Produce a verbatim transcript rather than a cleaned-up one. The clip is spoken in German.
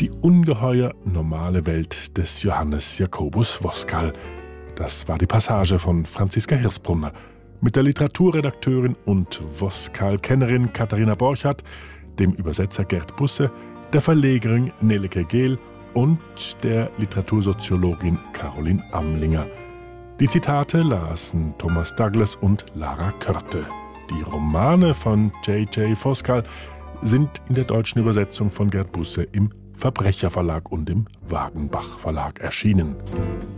Die ungeheuer normale Welt des Johannes Jacobus Voskuhl. Das war die Passage von Franziska Hirsbrunner. Mit der Literaturredakteurin und Voskuhl-Kennerin Katharina Borchardt, dem Übersetzer Gerd Busse, der Verlegerin Nelleke Gehl und der Literatursoziologin Caroline Amlinger. Die Zitate lasen Thomas Douglas und Lara Körte. Die Romane von J J Voskuhl sind in der deutschen Übersetzung von Gerd Busse im Verbrecherverlag und im Wagenbach Verlag erschienen.